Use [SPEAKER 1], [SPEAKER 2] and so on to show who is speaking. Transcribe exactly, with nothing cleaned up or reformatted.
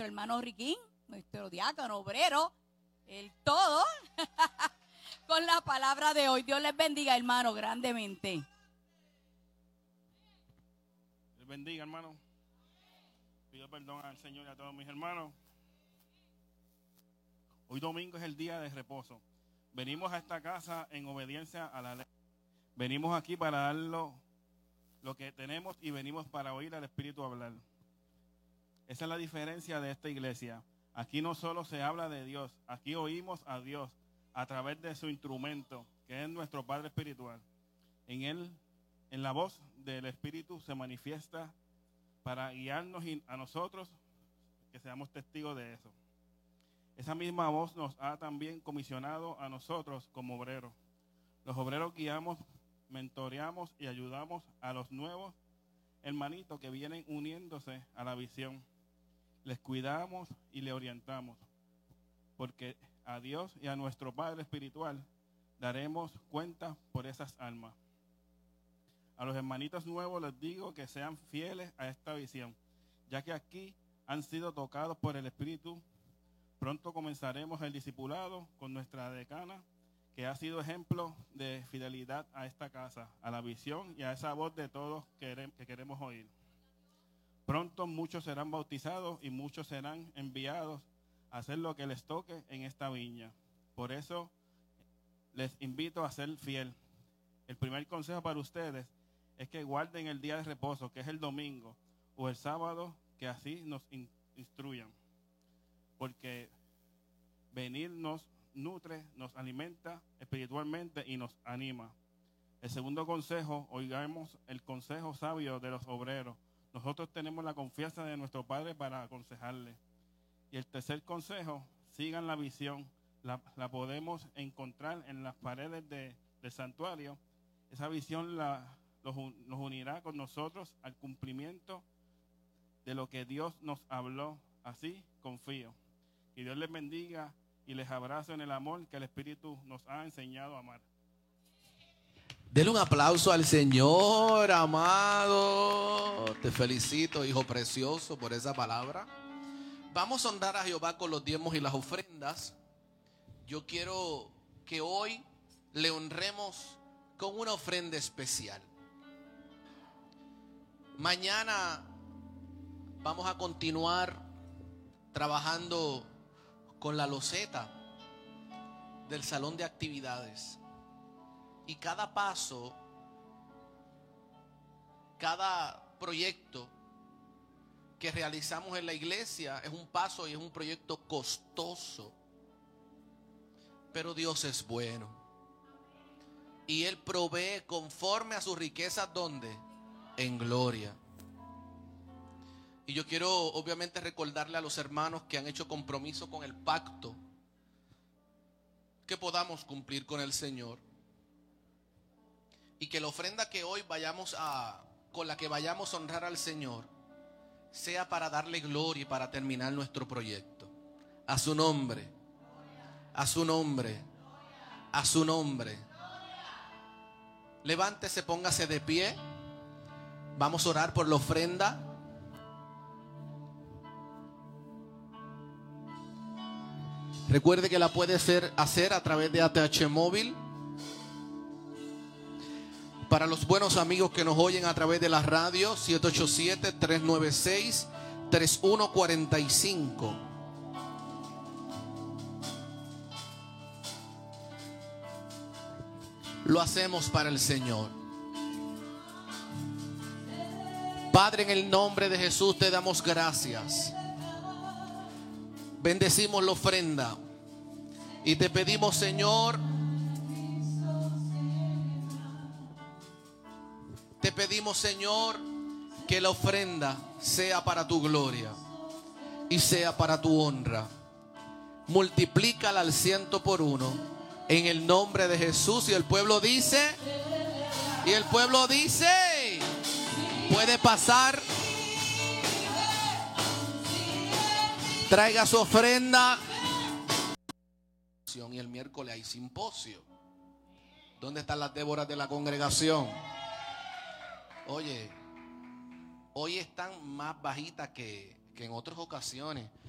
[SPEAKER 1] nuestro hermano Riquín, nuestro diácono, obrero, el todo, con la palabra de hoy. Dios les bendiga, hermano, grandemente.
[SPEAKER 2] Dios bendiga, hermano. Pido perdón al Señor y a todos mis hermanos. Hoy domingo es el día de reposo. Venimos a esta casa en obediencia a la ley. Venimos aquí para dar lo, lo que tenemos y venimos para oír al Espíritu hablar. Esa es la diferencia de esta iglesia. Aquí no solo se habla de Dios, aquí oímos a Dios a través de su instrumento, que es nuestro Padre Espiritual. En él, en la voz del Espíritu se manifiesta para guiarnos a nosotros, que seamos testigos de eso. Esa misma voz nos ha también comisionado a nosotros como obreros. Los obreros guiamos, mentoreamos y ayudamos a los nuevos hermanitos que vienen uniéndose a la visión. Les cuidamos y les orientamos, porque a Dios y a nuestro Padre Espiritual daremos cuenta por esas almas. A los hermanitos nuevos les digo que sean fieles a esta visión, ya que aquí han sido tocados por el Espíritu. Pronto comenzaremos el discipulado con nuestra decana, que ha sido ejemplo de fidelidad a esta casa, a la visión y a esa voz de todos que queremos oír. Pronto muchos serán bautizados y muchos serán enviados a hacer lo que les toque en esta viña. Por eso les invito a ser fiel. El primer consejo para ustedes es que guarden el día de reposo, que es el domingo, o el sábado, que así nos instruyan. Porque venir nos nutre, nos alimenta espiritualmente y nos anima. El segundo consejo, oigamos el consejo sabio de los obreros. Nosotros tenemos la confianza de nuestro Padre para aconsejarle. Y el tercer consejo, sigan la visión. La, la podemos encontrar en las paredes de, del santuario. Esa visión la, los, nos unirá con nosotros al cumplimiento de lo que Dios nos habló. Así confío. Que Dios les bendiga y les abrazo en el amor que el Espíritu nos ha enseñado a amar.
[SPEAKER 3] Denle un aplauso al Señor, amado. Te felicito, hijo precioso, por esa palabra. Vamos a honrar a Jehová con los diezmos y las ofrendas. Yo quiero que hoy le honremos con una ofrenda especial. Mañana vamos a continuar trabajando con la loseta del salón de actividades. Y cada paso, cada proyecto que realizamos en la iglesia es un paso y es un proyecto costoso. Pero Dios es bueno. Y Él provee conforme a sus riquezas, ¿dónde? En gloria. Y yo quiero obviamente recordarle a los hermanos que han hecho compromiso con el pacto, que podamos cumplir con el Señor. Y que la ofrenda que hoy vayamos a, con la que vayamos a honrar al Señor, sea para darle gloria y para terminar nuestro proyecto. A su nombre, a su nombre, a su nombre. Levántese, póngase de pie. Vamos a orar por la ofrenda. Recuerde que la puede hacer, hacer a través de A T H Móvil. Para los buenos amigos que nos oyen a través de la radio, siete ocho siete, tres nueve seis, tres uno cuatro cinco. Lo hacemos para el Señor. Padre, en el nombre de Jesús te damos gracias. Bendecimos la ofrenda y te pedimos, Señor, te pedimos, Señor, que la ofrenda sea para tu gloria y sea para tu honra. Multiplícala al ciento por uno en el nombre de Jesús. Y el pueblo dice, y el pueblo dice, puede pasar. Traiga su ofrenda. Y el miércoles hay simposio. ¿Dónde están las Déboras de la congregación? Oye, hoy están más bajitas que, que en otras ocasiones.